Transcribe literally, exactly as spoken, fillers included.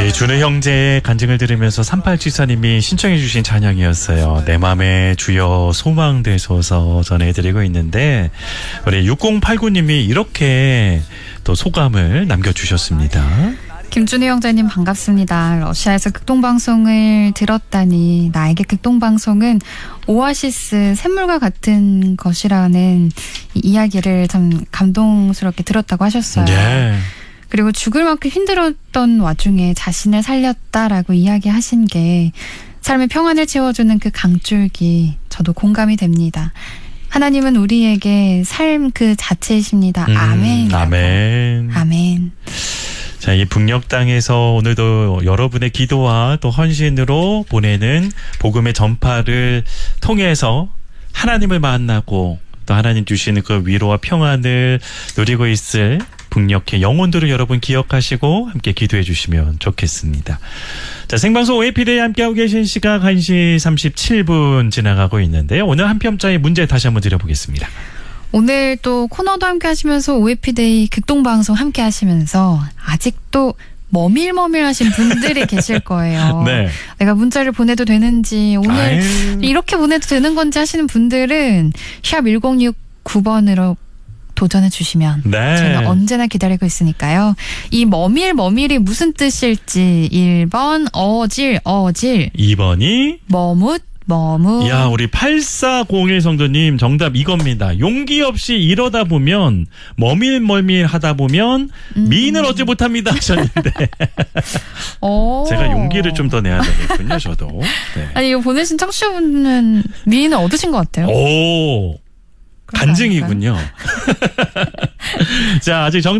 네, 준우 형제의 간증을 들으면서 삼팔칠사님이 신청해 주신 찬양이었어요. 내 맘에 주여 소망되소서 전해드리고 있는데 우리 육공팔구님이 이렇게 또 소감을 남겨주셨습니다. 김준우 형제님 반갑습니다. 러시아에서 극동방송을 들었다니 나에게 극동방송은 오아시스 샘물과 같은 것이라는 이야기를 참 감동스럽게 들었다고 하셨어요. 네. 그리고 죽을 만큼 힘들었던 와중에 자신을 살렸다라고 이야기하신 게 삶의 평안을 채워주는 그 강줄기 저도 공감이 됩니다. 하나님은 우리에게 삶 그 자체이십니다. 음, 아멘. 아멘. 아멘. 자, 이 북녘 땅에서 오늘도 여러분의 기도와 또 헌신으로 보내는 복음의 전파를 통해서 하나님을 만나고 또 하나님 주시는 그 위로와 평안을 누리고 있을 북녘의 영혼들을 여러분 기억하시고 함께 기도해 주시면 좋겠습니다. 자, 생방송 오에이피데이 함께하고 계신 시각 한 시 삼십칠 분 지나가고 있는데요. 오늘 한 편짜리 문제 다시 한번 드려보겠습니다. 오늘 또 코너도 함께 하시면서 오에이피데이 극동방송 함께 하시면서 아직도 머밀머밀 하신 분들이 계실 거예요. 네. 내가 문자를 보내도 되는지 오늘 아유. 이렇게 보내도 되는 건지 하시는 분들은 샵 일공육구 번으로 도전해 주시면 네. 저희가 언제나 기다리고 있으니까요. 이 머밀 머밀이 무슨 뜻일지 일 번 어질 어질 이 번이 머뭇 머뭇. 야, 우리 팔사공일 성도님 정답 이겁니다. 용기 없이 이러다 보면 머밀머밀 하다 보면 음. 미인을 얻지 못합니다 하셨는데 오. 제가 용기를 좀 더 내야 되겠군요. 저도. 네. 아니 이거 보내신 청취자분은 미인을 얻으신 것 같아요. 오, 간증이군요. 자, 아직 정답